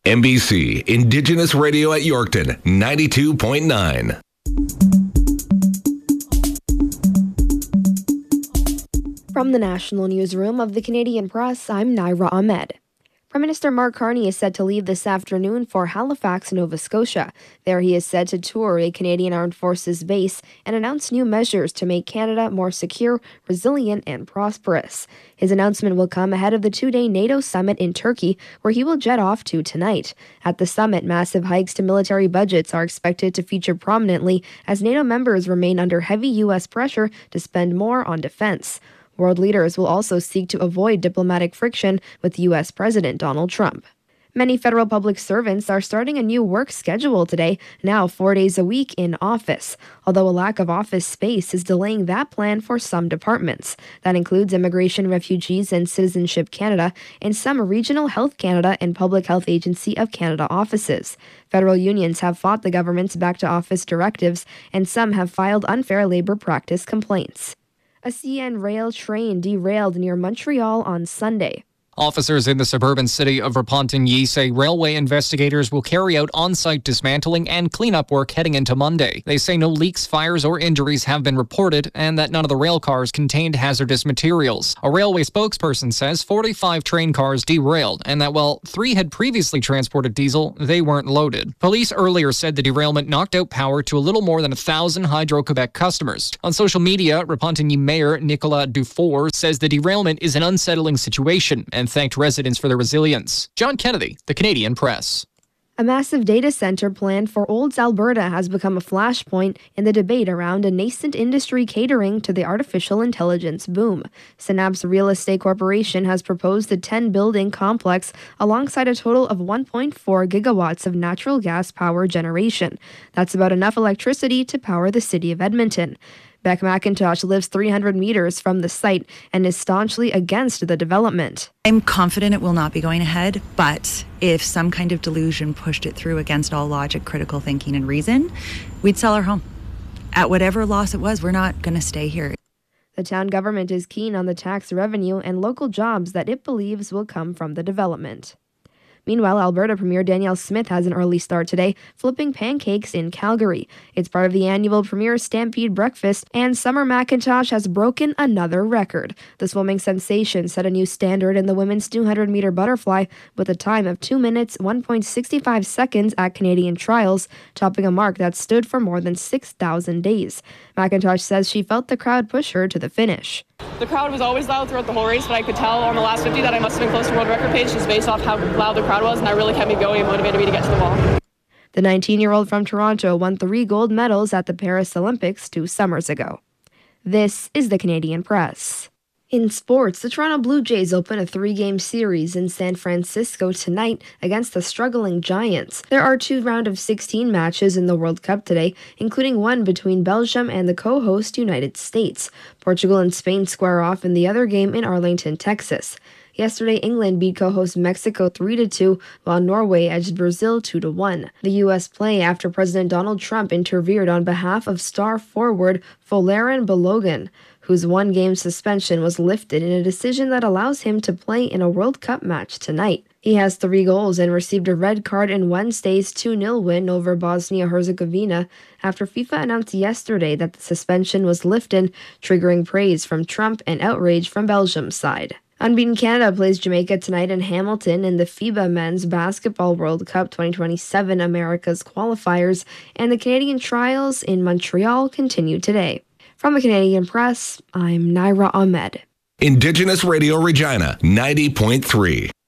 NBC Indigenous Radio at Yorkton, 92.9. From the National Newsroom of the Canadian Press, I'm Naira Ahmed. Prime Minister Mark Carney is set to leave this afternoon for Halifax, Nova Scotia. There he is set to tour a Canadian Armed Forces base and announce new measures to make Canada more secure, resilient, and prosperous. His announcement will come ahead of the two-day NATO summit in Turkey, where he will jet off to tonight. At the summit, massive hikes to military budgets are expected to feature prominently as NATO members remain under heavy U.S. pressure to spend more on defense. World leaders will also seek to avoid diplomatic friction with U.S. President Donald Trump. Many federal public servants are starting a new work schedule today, now 4 days a week in office, although a lack of office space is delaying that plan for some departments. That includes Immigration, Refugees, and Citizenship Canada and some Regional Health Canada and Public Health Agency of Canada offices. Federal unions have fought the government's back-to-office directives, and some have filed unfair labor practice complaints. A CN rail train derailed near Montreal on Sunday. Officers in the suburban city of Repentigny say railway investigators will carry out on-site dismantling and cleanup work heading into Monday. They say no leaks, fires, or injuries have been reported and that none of the rail cars contained hazardous materials. A railway spokesperson says 45 train cars derailed and that while 3 had previously transported diesel, they weren't loaded. Police earlier said the derailment knocked out power to a little more than 1,000 Hydro-Quebec customers. On social media, Repentigny Mayor Nicolas Dufour says the derailment is an unsettling situation and thanked residents for their resilience. John Kennedy, the Canadian Press. A massive data center planned for Olds, Alberta has become a flashpoint in the debate around a nascent industry catering to the artificial intelligence boom. Synapse Real Estate Corporation has proposed a 10-building complex alongside a total of 1.4 gigawatts of natural gas power generation. That's about enough electricity to power the city of Edmonton. Beck McIntosh lives 300 meters from the site and is staunchly against the development. I'm confident it will not be going ahead, but if some kind of delusion pushed it through against all logic, critical thinking, and reason, we'd sell our home. At whatever loss it was, we're not going to stay here. The town government is keen on the tax revenue and local jobs that it believes will come from the development. Meanwhile, Alberta Premier Danielle Smith has an early start today, flipping pancakes in Calgary. It's part of the annual Premier Stampede Breakfast, and Summer McIntosh has broken another record. The swimming sensation set a new standard in the women's 200-meter butterfly with a time of 2 minutes, 1.65 seconds at Canadian trials, topping a mark that stood for more than 6,000 days. McIntosh says she felt the crowd push her to the finish. The crowd was always loud throughout the whole race, but I could tell on the last 50 that I must have been close to world record pace just based off how loud the crowd was, and that really kept me going and motivated me to get to the wall. The 19-year-old from Toronto won 3 gold medals at the Paris Olympics 2 summers ago. This is the Canadian Press. In sports, the Toronto Blue Jays open a 3-game series in San Francisco tonight against the struggling Giants. There are 2 round-of-16 matches in the World Cup today, including one between Belgium and the co-host United States. Portugal and Spain square off in the other game in Arlington, Texas. Yesterday, England beat co-host Mexico 3-2, while Norway edged Brazil 2-1. The U.S. play after President Donald Trump interfered on behalf of star forward Folarin Balogun, whose 1-game suspension was lifted in a decision that allows him to play in a World Cup match tonight. He has 3 goals and received a red card in Wednesday's 2-0 win over Bosnia-Herzegovina after FIFA announced yesterday that the suspension was lifted, triggering praise from Trump and outrage from Belgium's side. Unbeaten Canada plays Jamaica tonight in Hamilton in the FIBA Men's Basketball World Cup 2027 America's qualifiers, and the Canadian trials in Montreal continue today. From the Canadian Press, I'm Naira Ahmed. Indigenous Radio Regina, 90.3.